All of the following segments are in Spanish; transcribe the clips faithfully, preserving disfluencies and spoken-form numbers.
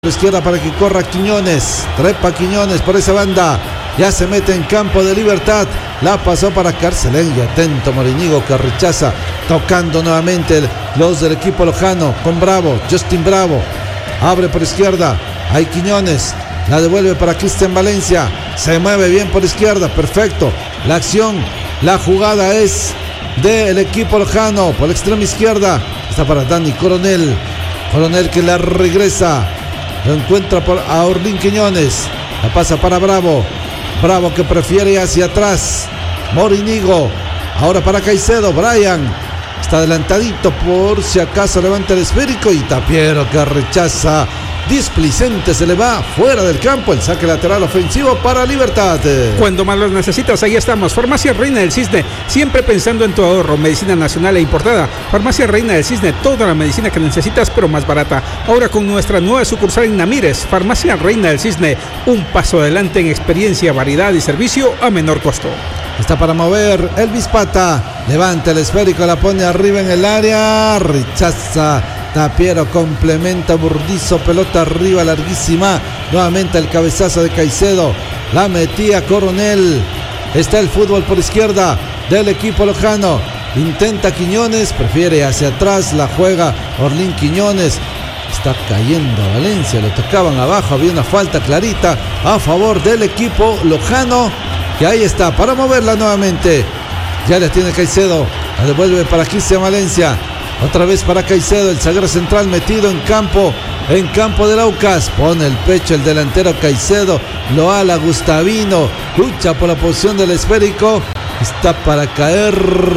Izquierda para que corra Quiñones, trepa Quiñones por esa banda, ya se mete en campo de Libertad, la pasó para Carcelén y atento Morinigo que rechaza, tocando nuevamente los del equipo lojano con Bravo, Justin Bravo, abre por izquierda, hay Quiñones, la devuelve para Cristian Valencia, se mueve bien por izquierda, perfecto, la acción, la jugada es del equipo lojano, por la extrema izquierda, está para Dani Coronel, Coronel que la regresa, lo encuentra por a Orlín Quiñones, la pasa para Bravo, Bravo que prefiere hacia atrás, Morinigo, ahora para Caicedo, Brian, está adelantadito por si acaso levanta el esférico y Tapiero que rechaza, Displicente se le va fuera del campo, el saque lateral ofensivo para Libertad. Cuando más los necesitas, ahí estamos. Farmacia Reina del Cisne, siempre pensando en tu ahorro. Medicina nacional e importada. Farmacia Reina del Cisne, toda la medicina que necesitas, pero más barata. Ahora con nuestra nueva sucursal en Namírez. Farmacia Reina del Cisne, un paso adelante en experiencia, variedad y servicio a menor costo. Está para mover Elvis Pata, levanta el esférico, la pone arriba en el área, rechaza Tapiero, complementa Burdizo, pelota arriba larguísima, nuevamente el cabezazo de Caicedo, la metía Coronel, está el fútbol por izquierda del equipo lojano, intenta Quiñones, prefiere hacia atrás, la juega Orlín Quiñones, está cayendo Valencia, lo tocaban abajo, había una falta clarita a favor del equipo lojano, que ahí está, para moverla nuevamente, ya la tiene Caicedo, la devuelve para Cristian Valencia, otra vez para Caicedo, el zaguero central metido en campo, en campo del Aucas, pone el pecho el delantero Caicedo, lo ala Gustavino, lucha por la posición del esférico, está para caer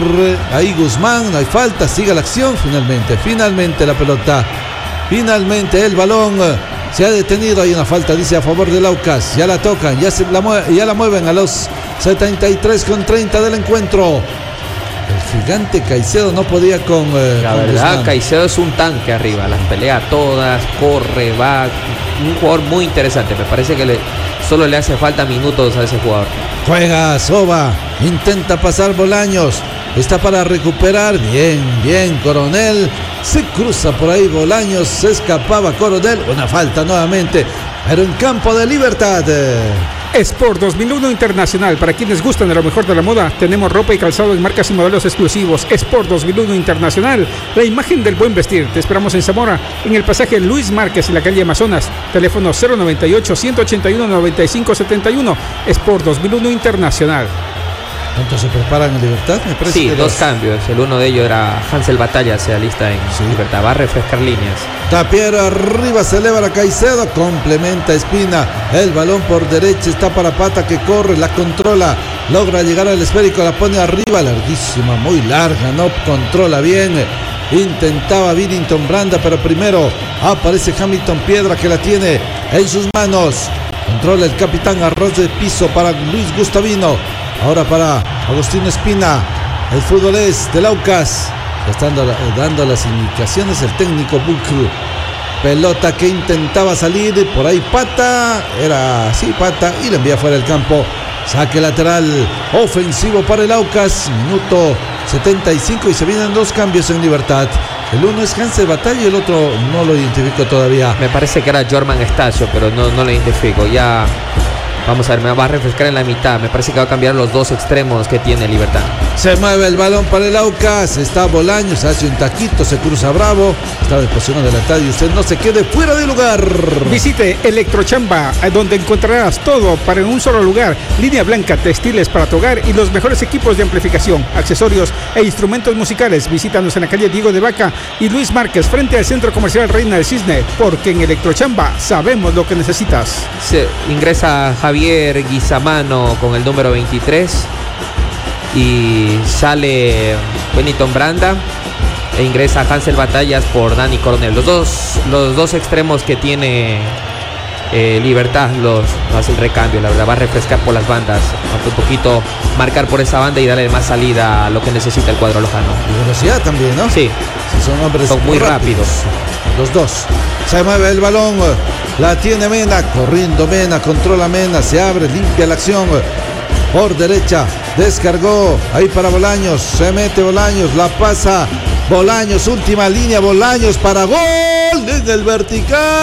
ahí Guzmán, no hay falta, sigue la acción, finalmente, finalmente la pelota, finalmente el balón se ha detenido, hay una falta, dice a favor del Aucas, ya la tocan, ya, se la, mue- ya la mueven a los setenta y tres con treinta del encuentro. El gigante Caicedo no podía con eh, La con verdad, Guzmán. Caicedo es un tanque arriba, las pelea todas, corre, va, un jugador muy interesante, me parece que le, solo le hace falta minutos a ese jugador. Juega Soba, intenta pasar Bolaños, está para recuperar, bien, bien Coronel, se cruza por ahí Bolaños, se escapaba Coronel, una falta nuevamente, pero en campo de Libertad. Sport dos mil uno Internacional, para quienes gustan de lo mejor de la moda, tenemos ropa y calzado en marcas y modelos exclusivos. Sport dos mil uno Internacional, la imagen del buen vestir. Te esperamos en Zamora, en el pasaje Luis Márquez, en la calle Amazonas. Teléfono cero noventa y ocho, ciento ochenta y uno, noventa y cinco setenta y uno. Sport dos mil uno Internacional. ¿Cuántos se preparan en Libertad? Me parece Sí, que dos cambios, el uno de ellos era Hansel Batalla, se alista en Sí. Libertad, va a refrescar líneas. Tapiero arriba, se eleva la Caicedo, complementa Espina, el balón por derecha, está para Pata que corre, la controla, logra llegar al esférico, la pone arriba, larguísima, muy larga, no controla bien, intentaba Binnington Branda, pero primero aparece Hamilton Piedra que la tiene en sus manos, controla el capitán a ras de piso para Luis Gustavino, ahora para Agustín Espina, el fútbol es del Aucas. Está dando, dando las indicaciones el técnico Bucru. Pelota que intentaba salir, por ahí Pata, era así Pata, y la envía fuera del campo. Saque lateral ofensivo para el Aucas, minuto setenta y cinco y se vienen dos cambios en Libertad. El uno es Hansel Batalla y el otro no lo identifico todavía. Me parece que era Jorman Estacio, pero no, no lo identifico. Ya, vamos a ver, me va a refrescar en la mitad. Me parece que va a cambiar los dos extremos que tiene Libertad. Se mueve el balón para el Aucas, está Bolaños, hace un taquito, se cruza Bravo, está en posición adelantada y usted no se quede fuera de lugar. Visite Electrochamba, donde encontrarás todo para en un solo lugar. Línea blanca, textiles para tu hogar y los mejores equipos de amplificación, accesorios e instrumentos musicales. Visítanos en la calle Diego de Vaca y Luis Márquez, frente al Centro Comercial Reina del Cisne, porque en Electrochamba sabemos lo que necesitas. Se ingresa Javier Guizamano con el número veintitrés y sale Binnington Branda e ingresa Hansel Batallas por Dani Coronel. Los dos, los dos extremos que tiene eh, Libertad los hace el recambio, la verdad va a refrescar por las bandas, un poquito marcar por esa banda y darle más salida a lo que necesita el cuadro lojano. Y velocidad también, ¿no? Sí, Si son hombres son muy rápidos. Los dos. Se mueve el balón, la tiene Mena, corriendo Mena, controla Mena, se abre, limpia la acción. Por derecha, descargó, ahí para Bolaños, se mete Bolaños, la pasa Bolaños, última línea, Bolaños para gol en el vertical.